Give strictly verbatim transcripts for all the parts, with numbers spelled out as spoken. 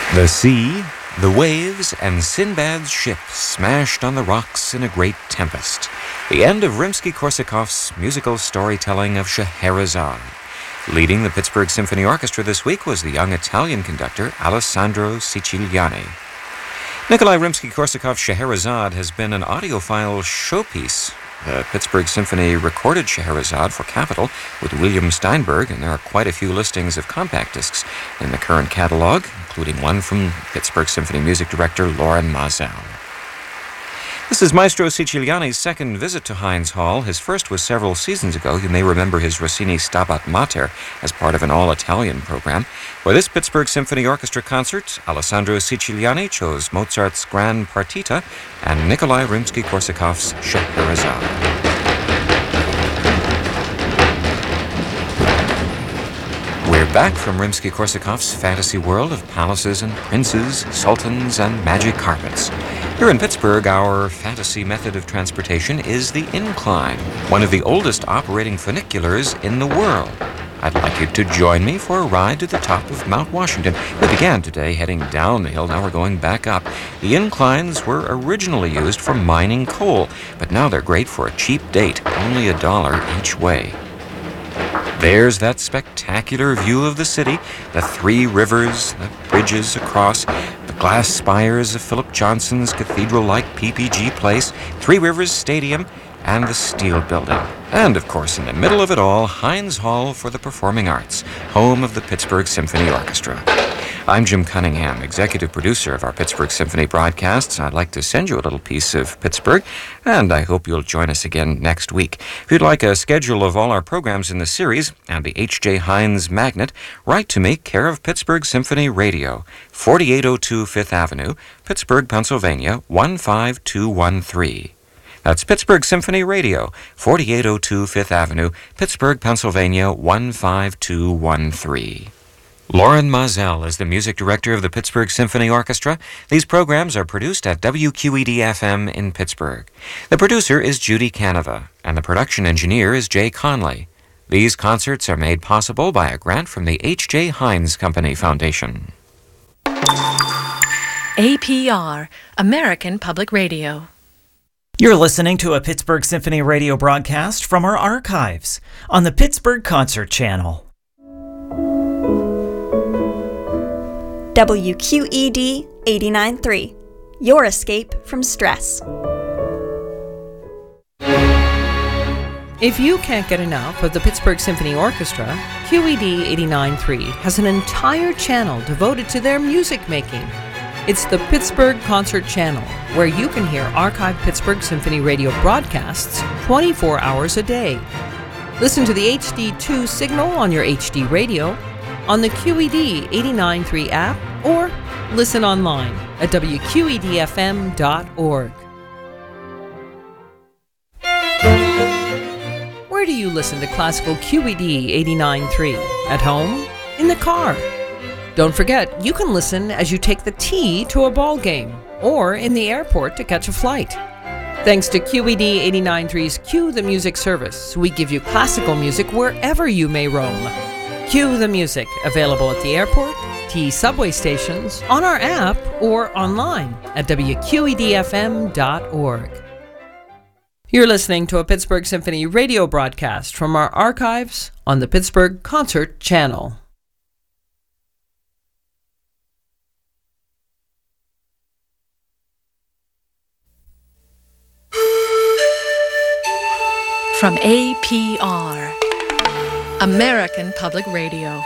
The sea, the waves, and Sinbad's ship smashed on the rocks in a great tempest. The end of Rimsky-Korsakov's musical storytelling of Scheherazade. Leading the Pittsburgh Symphony Orchestra this week was the young Italian conductor Alessandro Siciliani. Nikolai Rimsky-Korsakov's Scheherazade has been an audiophile showpiece. The Pittsburgh Symphony recorded Scheherazade for Capitol with William Steinberg, and there are quite a few listings of compact discs in the current catalog, including one from Pittsburgh Symphony music director Loren Maazel. This is Maestro Siciliani's second visit to Heinz Hall. His first was several seasons ago. You may remember his Rossini Stabat Mater as part of an all-Italian program. For this Pittsburgh Symphony Orchestra concert, Alessandro Siciliani chose Mozart's Grand Partita and Nikolai Rimsky-Korsakov's Scheherazade. We're back from Rimsky-Korsakov's fantasy world of palaces and princes, sultans, and magic carpets. Here in Pittsburgh, our fantasy method of transportation is the incline, one of the oldest operating funiculars in the world. I'd like you to join me for a ride to the top of Mount Washington. We began today heading down the hill, now we're going back up. The inclines were originally used for mining coal, but now they're great for a cheap date, only a dollar each way. There's that spectacular view of the city, the three rivers, the bridges across, the glass spires of Philip Johnson's cathedral-like P P G Place, Three Rivers Stadium, and the Steel Building. And, of course, in the middle of it all, Heinz Hall for the Performing Arts, home of the Pittsburgh Symphony Orchestra. I'm Jim Cunningham, executive producer of our Pittsburgh Symphony broadcasts. I'd like to send you a little piece of Pittsburgh, and I hope you'll join us again next week. If you'd like a schedule of all our programs in the series and the H J Heinz Magnet, write to me, care of Pittsburgh Symphony Radio, forty-eight oh two Fifth Avenue, Pittsburgh, Pennsylvania, one five two one three. That's Pittsburgh Symphony Radio, forty-eight oh two Fifth Avenue, Pittsburgh, Pennsylvania, one five two one three. Loren Maazel is the music director of the Pittsburgh Symphony Orchestra. These programs are produced at W Q E D F M in Pittsburgh. The producer is Judy Canova, and the production engineer is Jay Conley. These concerts are made possible by a grant from the H J Heinz Company Foundation. A P R, American Public Radio. You're listening to a Pittsburgh Symphony Radio broadcast from our archives on the Pittsburgh Concert Channel. W Q E D eighty-nine point three, your escape from stress. If you can't get enough of the Pittsburgh Symphony Orchestra, Q E D eighty-nine point three has an entire channel devoted to their music making. It's the Pittsburgh Concert Channel, where you can hear archived Pittsburgh Symphony Radio broadcasts twenty-four hours a day. Listen to the H D two signal on your H D radio, on the Q E D eighty-nine point three app, or listen online at W Q E D F M dot org. Where do you listen to classical Q E D eighty-nine point three? At home? In the car? Don't forget, you can listen as you take the T to a ball game, or in the airport to catch a flight. Thanks to Q E D eighty-nine point three's Cue the Music service, we give you classical music wherever you may roam. Cue the Music, available at the airport, T subway stations, on our app, or online at W Q E D F M dot org. You're listening to a Pittsburgh Symphony Radio broadcast from our archives on the Pittsburgh Concert Channel. From A P R, American Public Radio.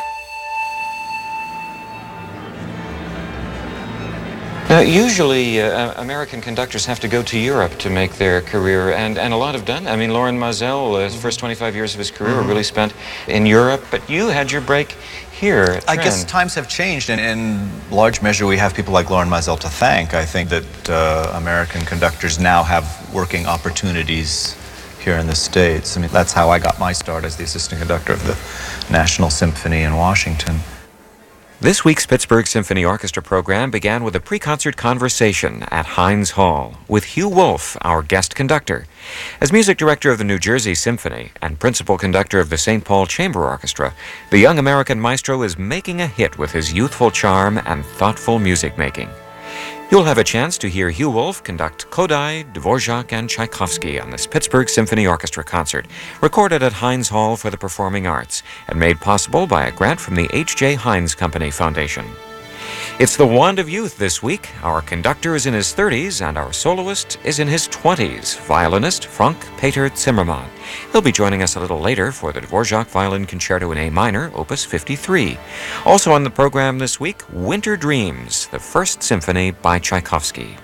Now, usually uh, American conductors have to go to Europe to make their career, and, and a lot have done. I mean, Loren Maazel, uh, his first twenty-five years of his career were really spent in Europe, but you had your break here. I guess times have changed, and in large measure we have people like Loren Maazel to thank. I think that uh, American conductors now have working opportunities here in the States. I mean, that's how I got my start as the assistant conductor of the National Symphony in Washington. This week's Pittsburgh Symphony Orchestra program began with a pre-concert conversation at Heinz Hall with Hugh Wolf, our guest conductor. As music director of the New Jersey Symphony and principal conductor of the Saint Paul Chamber Orchestra, the young American maestro is making a hit with his youthful charm and thoughtful music making. You'll have a chance to hear Hugh Wolf conduct Kodály, Dvorak, and Tchaikovsky on this Pittsburgh Symphony Orchestra concert, recorded at Heinz Hall for the Performing Arts, and made possible by a grant from the H J Heinz Company Foundation. It's the Wand of Youth this week. Our conductor is in his thirties, and our soloist is in his twenties, violinist Frank Peter Zimmermann. He'll be joining us a little later for the Dvorak Violin Concerto in A minor, Opus fifty-three. Also on the program this week, Winter Dreams, the First Symphony by Tchaikovsky.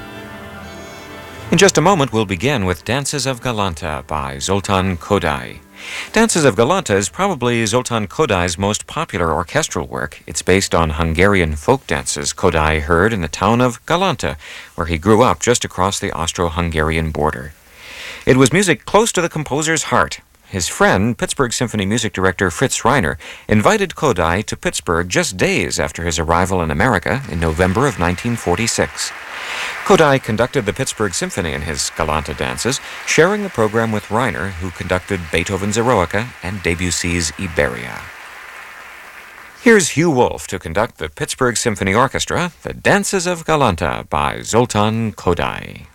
In just a moment, we'll begin with Dances of Galanta by Zoltán Kodály. Dances of Galanta is probably Zoltán Kodály's most popular orchestral work. It's based on Hungarian folk dances Kodály heard in the town of Galanta, where he grew up just across the Austro-Hungarian border. It was music close to the composer's heart. His friend, Pittsburgh Symphony music director Fritz Reiner, invited Kodály to Pittsburgh just days after his arrival in America in November of nineteen forty-six. Kodály conducted the Pittsburgh Symphony in his Galanta dances, sharing the program with Reiner, who conducted Beethoven's Eroica and Debussy's Iberia. Here's Hugh Wolf to conduct the Pittsburgh Symphony Orchestra, the Dances of Galanta by Zoltán Kodály.